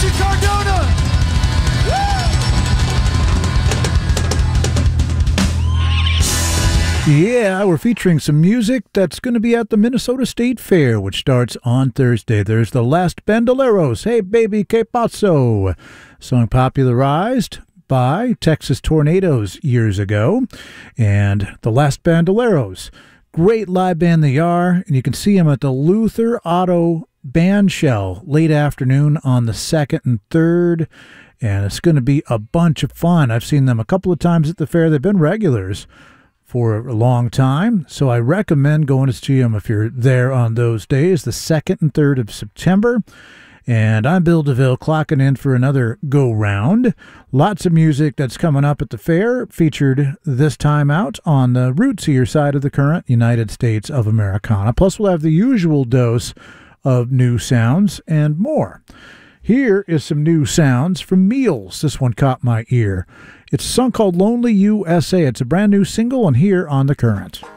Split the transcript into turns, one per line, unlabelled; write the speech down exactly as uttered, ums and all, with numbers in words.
Richie Cardona.
Yeah, we're featuring some music that's going to be at the Minnesota State Fair, which starts on Thursday. There's the Last Bandoleros, Hey Baby Que Paso, song popularized by Texas Tornadoes years ago. And the Last Bandoleros, great live band they are, and you can see them at the Luther Auto Band Shell late afternoon on the second and third, and it's going to be a bunch of fun. I've seen them a couple of times at the fair. They've been regulars for a long time, so I recommend going to see them if you're there on those days, the second and third of September. And I'm Bill DeVille, clocking in for another go-round. Lots of music that's coming up at the fair, featured this time out on the rootsier side of the current United States of Americana. Plus, we'll have the usual dose of new sounds and more. Here is some new sounds from Meals. This one caught my ear. It's a song called Lonely U S A. It's a brand new single, and here on The Current.